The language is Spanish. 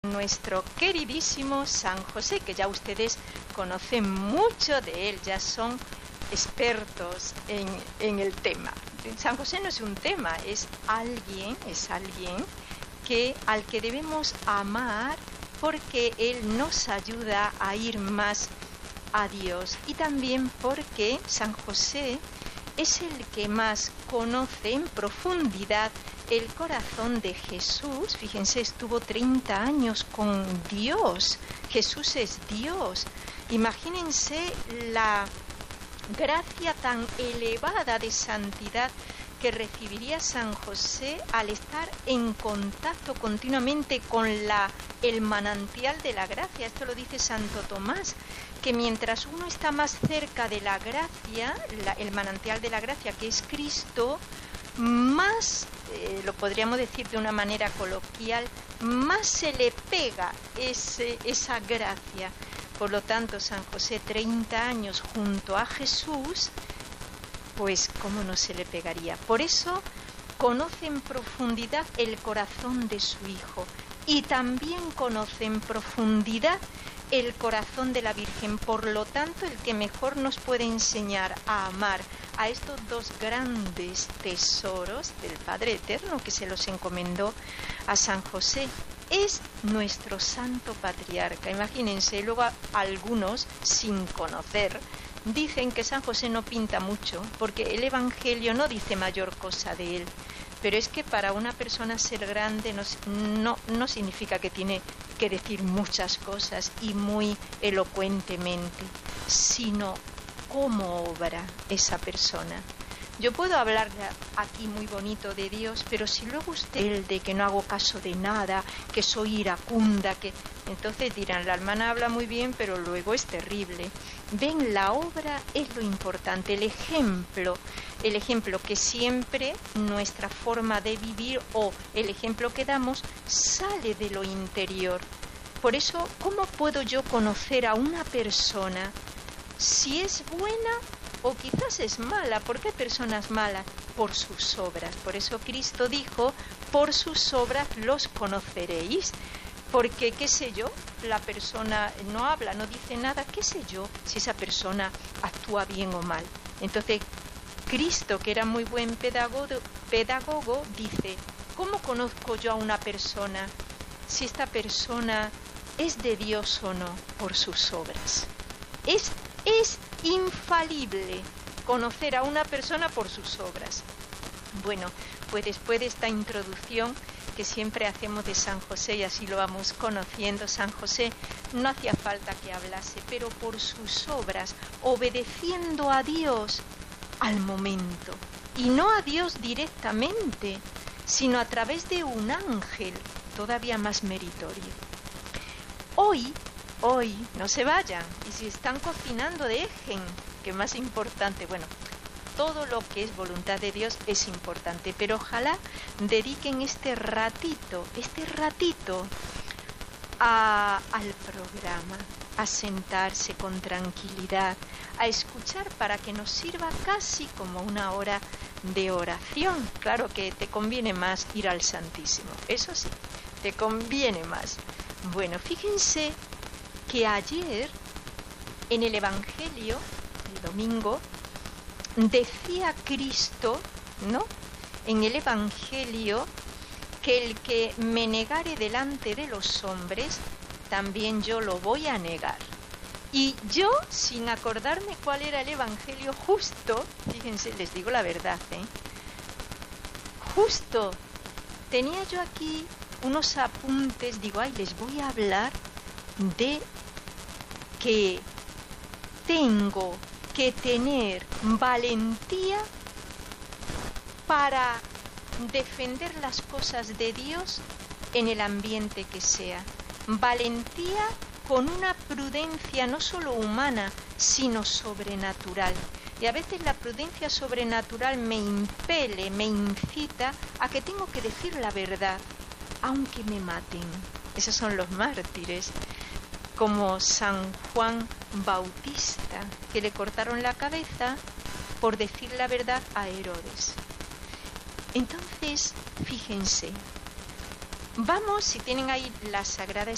nuestro queridísimo San José, que ya ustedes conocen mucho de él, ya son expertos en el tema. San José no es un tema, es alguien al que debemos amar porque él nos ayuda a ir más a Dios, y también porque San José es el que más conoce en profundidad el corazón de Jesús. Fíjense, estuvo 30 años con Dios. Jesús es Dios. Imagínense la gracia tan elevada de santidad que recibiría San José al estar en contacto continuamente con el manantial de la gracia. Esto lo dice Santo Tomás, que mientras uno está más cerca de la gracia, el manantial de la gracia, que es Cristo, más, lo podríamos decir de una manera coloquial, más se le pega esa gracia. Por lo tanto, San José, 30 años junto a Jesús, pues cómo no se le pegaría. Por eso conoce en profundidad el corazón de su Hijo, y también conoce en profundidad el corazón de la Virgen. Por lo tanto, el que mejor nos puede enseñar a amar a estos dos grandes tesoros del Padre Eterno, que se los encomendó a San José, es nuestro Santo Patriarca. Imagínense, luego algunos, sin conocer, dicen que San José no pinta mucho, porque el Evangelio no dice mayor cosa de él. Pero es que para una persona ser grande no significa que tiene que decir muchas cosas y muy elocuentemente, sino cómo obra esa persona. Yo puedo hablar aquí muy bonito de Dios, pero si luego usted de que no hago caso de nada, que soy iracunda, entonces dirán, la hermana habla muy bien, pero luego es terrible. Ven, la obra es lo importante, el ejemplo que siempre nuestra forma de vivir o el ejemplo que damos sale de lo interior. Por eso, ¿cómo puedo yo conocer a una persona si es buena o quizás es mala? ¿Por qué personas malas? Por sus obras. Por eso Cristo dijo, por sus obras los conoceréis. Porque, qué sé yo, la persona no habla, no dice nada, qué sé yo si esa persona actúa bien o mal. Entonces, Cristo, que era muy buen pedagogo, dice, ¿cómo conozco yo a una persona si esta persona es de Dios o no? Por sus obras. Es infalible conocer a una persona por sus obras. Bueno, pues después de esta introducción que siempre hacemos de San José, y así lo vamos conociendo, San José no hacía falta que hablase, pero por sus obras, obedeciendo a Dios al momento, y no a Dios directamente, sino a través de un ángel, todavía más meritorio. Hoy, no se vayan, y si están cocinando, dejen, que más importante, bueno, todo lo que es voluntad de Dios es importante, pero ojalá dediquen este ratito al programa, a sentarse con tranquilidad, a escuchar, para que nos sirva casi como una hora de oración. Claro que te conviene más ir al Santísimo, eso sí, te conviene más. Bueno, fíjense que ayer en el Evangelio, el domingo, decía Cristo, ¿no?, en el Evangelio, que el que me negare delante de los hombres, también yo lo voy a negar. Y yo, sin acordarme cuál era el Evangelio, justo, fíjense, les digo la verdad, justo tenía yo aquí unos apuntes, digo, les voy a hablar de que tengo que tener valentía para defender las cosas de Dios en el ambiente que sea. Valentía con una prudencia no solo humana, sino sobrenatural. Y a veces la prudencia sobrenatural me impele, me incita a que tengo que decir la verdad, aunque me maten. Esos son los mártires, como San Juan Bautista, que le cortaron la cabeza por decir la verdad a Herodes. Entonces, fíjense, vamos, si tienen ahí la Sagrada